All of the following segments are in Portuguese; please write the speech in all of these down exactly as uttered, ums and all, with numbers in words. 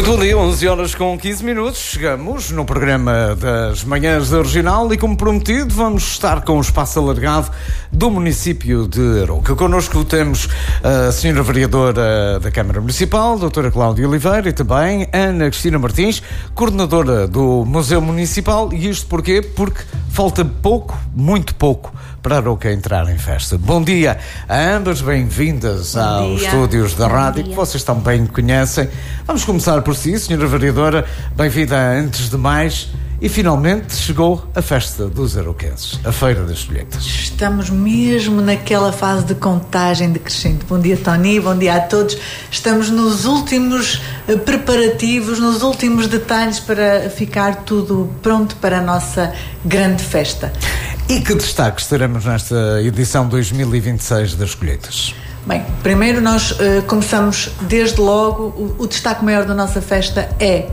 Muito bom dia, onze horas com quinze minutos. Chegamos no programa das Manhãs da Regional e, como prometido, vamos estar com o espaço alargado do município de Arouca. Connosco temos a senhora Vereadora da Câmara Municipal, doutora Cláudia Oliveira, e também Ana Cristina Martins, coordenadora do Museu Municipal. E isto porquê? Porque falta pouco, muito pouco, para Arouca entrar em festa. Bom dia a ambas, bem-vindas Bom aos dia. estúdios da Bom rádio, dia. que vocês também me conhecem. Vamos começar por si, senhora Vereadora, bem-vinda antes de mais. E finalmente chegou a festa dos arauquenses, a Feira das Colheitas. Estamos mesmo naquela fase de contagem decrescente. Bom dia, Tony, bom dia a todos. Estamos nos últimos eh, preparativos, nos últimos detalhes para ficar tudo pronto para a nossa grande festa. E que destaques teremos nesta edição dois mil e vinte e seis das Colheitas? Bem, primeiro nós eh, começamos desde logo, o, o destaque maior da nossa festa é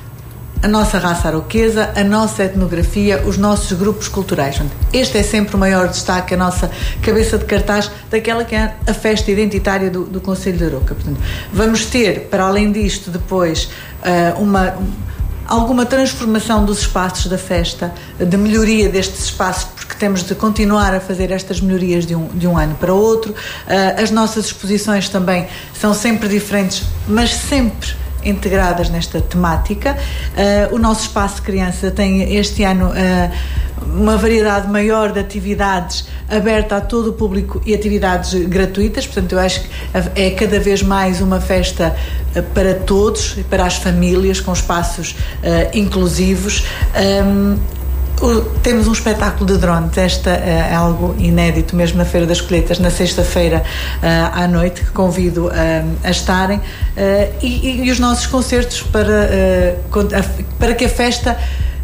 a nossa raça arauquesa, a nossa etnografia, os nossos grupos culturais. Este é sempre o maior destaque, a nossa cabeça de cartaz daquela que é a festa identitária do, do Concelho de Arouca. Portanto, vamos ter, para além disto, depois uh, uma, alguma transformação dos espaços da festa, de melhoria destes espaços, porque temos de continuar a fazer estas melhorias de um, de um ano para o outro. Uh, as nossas exposições também são sempre diferentes, mas sempre integradas nesta temática. Uh, o nosso espaço de criança tem este ano uh, uma variedade maior de atividades aberta a todo o público e atividades gratuitas, portanto eu acho que é cada vez mais uma festa uh, para todos e para as famílias, com espaços uh, inclusivos. Um, O, temos um espetáculo de drones, esta uh, é algo inédito mesmo na Feira das Colheitas, na sexta-feira uh, à noite, que convido uh, a estarem, uh, e, e os nossos concertos para, uh, para que a festa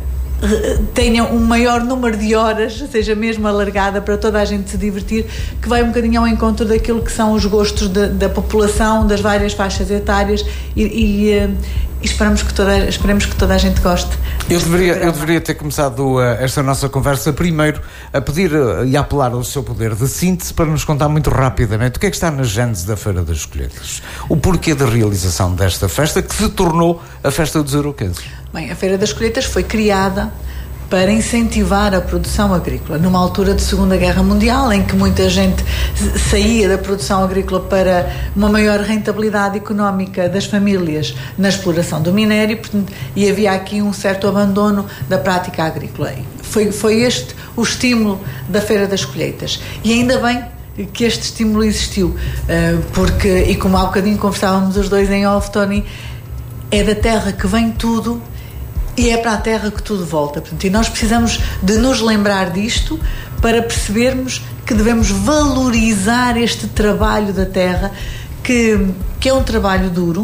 tenha um maior número de horas, seja mesmo alargada para toda a gente se divertir, que vai um bocadinho ao encontro daquilo que são os gostos de, da população, das várias faixas etárias, e, e, e esperamos que toda, esperemos que toda a gente goste. Eu deveria, eu deveria ter começado uh, esta nossa conversa primeiro a pedir uh, e a apelar ao seu poder de síntese para nos contar muito rapidamente o que é que está na gênese da Feira das Colheitas, o porquê da realização desta festa que se tornou a Festa dos Arauquenses. Bem, a Feira das Colheitas foi criada para incentivar a produção agrícola, numa altura de Segunda Guerra Mundial, em que muita gente saía da produção agrícola para uma maior rentabilidade económica das famílias na exploração do minério, portanto, e havia aqui um certo abandono da prática agrícola. Foi, foi este o estímulo da Feira das Colheitas. E ainda bem que este estímulo existiu, porque, e como há bocadinho conversávamos os dois em off, Tony, é da terra que vem tudo e é para a terra que tudo volta. Portanto, e nós precisamos de nos lembrar disto para percebermos que devemos valorizar este trabalho da terra, que, que é um trabalho duro,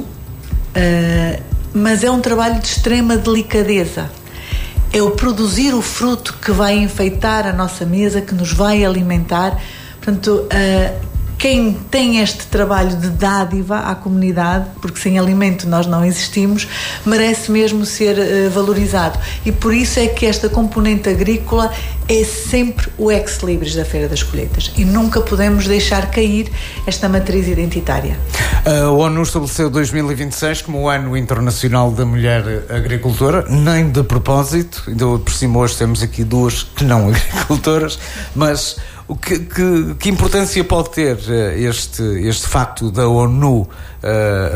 uh, mas é um trabalho de extrema delicadeza. É o produzir o fruto que vai enfeitar a nossa mesa, que nos vai alimentar. Portanto, uh, quem tem este trabalho de dádiva à comunidade, porque sem alimento nós não existimos, merece mesmo ser uh, valorizado. E por isso é que esta componente agrícola é sempre o ex-libris da Feira das Colheitas. E nunca podemos deixar cair esta matriz identitária. A ONU estabeleceu dois mil e vinte e seis como o Ano Internacional da Mulher Agricultora, nem de propósito, ainda por cima hoje temos aqui duas que não agricultoras, mas o que, que, que importância pode ter este, este facto da ONU uh,